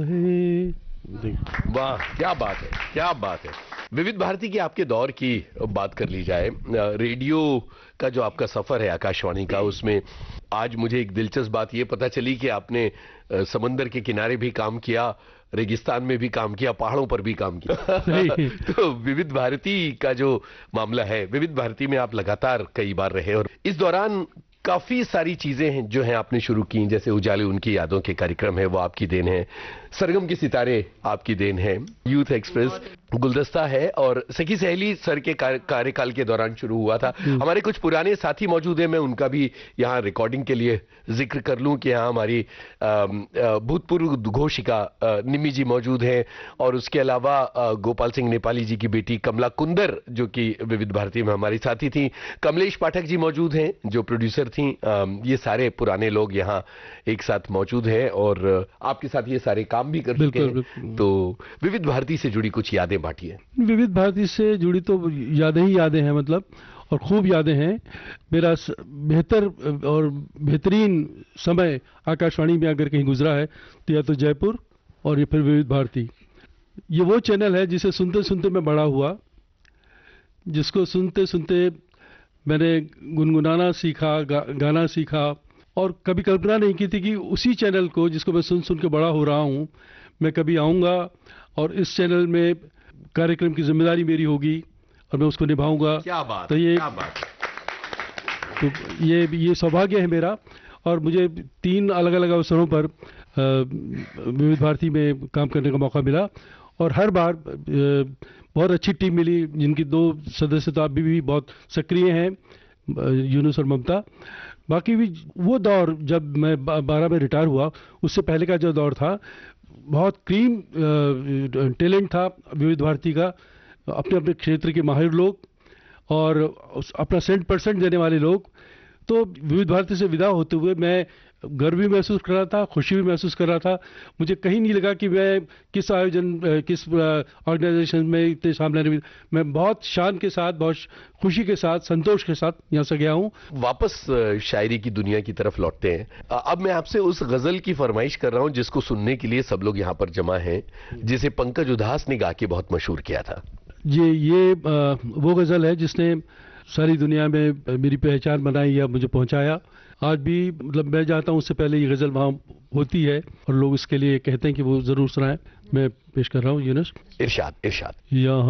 वाह, क्या बात है, क्या बात है। विविध भारती की आपके दौर की बात कर ली जाए, रेडियो का जो आपका सफर है आकाशवाणी का, उसमें आज मुझे एक दिलचस्प बात ये पता चली कि आपने समंदर के किनारे भी काम किया, रेगिस्तान में भी काम किया, पहाड़ों पर भी काम किया। तो विविध भारती का जो मामला है, विविध भारती में आप लगातार कई बार रहे और इस दौरान काफी सारी चीजें हैं जो हैं आपने शुरू की, जैसे उजाले उनकी यादों के कार्यक्रम है वो आपकी देन है, सरगम के सितारे आपकी देन है, यूथ एक्सप्रेस गुलदस्ता है और सखी सहेली सर के कार्यकाल के दौरान शुरू हुआ था। हमारे कुछ पुराने साथी मौजूद हैं, मैं उनका भी यहाँ रिकॉर्डिंग के लिए जिक्र कर लूं कि यहाँ हमारी भूतपूर्व घोषिका निम्मी जी मौजूद हैं और उसके अलावा गोपाल सिंह नेपाली जी की बेटी कमला कुंदर जो कि विविध भारती में हमारी साथी थी, कमलेश पाठक जी मौजूद हैं जो प्रोड्यूसर थी। ये सारे पुराने लोग यहाँ एक साथ मौजूद हैं और आपके साथ ये सारे काम भी कर चुके हैं। तो विविध भारती से जुड़ी कुछ यादें बांटिए। विविध भारती से जुड़ी तो यादें ही यादें हैं, मतलब, और खूब यादें हैं। मेरा बेहतर और बेहतरीन समय आकाशवाणी में अगर कहीं गुजरा है तो या तो जयपुर और ये फिर विविध भारती। ये वो चैनल है जिसे सुनते सुनते मैं बड़ा हुआ, जिसको सुनते सुनते मैंने गुनगुनाना सीखा, गाना सीखा और कभी कल्पना नहीं की थी कि उसी चैनल को जिसको मैं सुन सुन के बड़ा हो रहा हूँ, मैं कभी आऊँगा और इस चैनल में कार्यक्रम की जिम्मेदारी मेरी होगी और मैं उसको निभाऊंगा। क्या बात, तो ये क्या बात। तो ये सौभाग्य है मेरा और मुझे 3 अलग अलग अवसरों पर विविध भारती में काम करने का मौका मिला और हर बार बहुत अच्छी टीम मिली, जिनकी 2 सदस्य तो अभी भी बहुत सक्रिय हैं, यूनुस और ममता। बाकी भी वो दौर जब मैं 12 में रिटायर हुआ, उससे पहले का जो दौर था, बहुत क्रीम टैलेंट था विविध भारती का, अपने अपने क्षेत्र के माहिर लोग और अपना 100% देने वाले लोग। तो विविध भारती से विदा होते हुए मैं गर्व भी महसूस कर रहा था, खुशी भी महसूस कर रहा था। मुझे कहीं नहीं लगा कि मैं किस ऑर्गेनाइजेशन में इतने सामने, मैं बहुत शान के साथ, बहुत खुशी के साथ, संतोष के साथ यहाँ से गया हूँ। वापस शायरी की दुनिया की तरफ लौटते हैं। अब मैं आपसे उस गजल की फरमाइश कर रहा हूँ जिसको सुनने के लिए सब लोग यहाँ पर जमा हैं, जिसे पंकज उधास ने गा के बहुत मशहूर किया था। ये वो गजल है जिसने सारी दुनिया में मेरी पहचान बनाई या मुझे पहुंचाया। आज भी मतलब मैं जाता हूं उससे पहले ये गजल वहां होती है और लोग इसके लिए कहते हैं कि वो जरूर सुनाएं। मैं पेश कर रहा हूं यूनुस। इरशाद इरशाद। यहाँ